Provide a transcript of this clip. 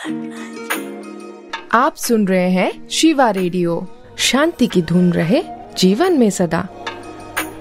आप सुन रहे हैं शिवा रेडियो। शांति की धुन रहे जीवन में सदा।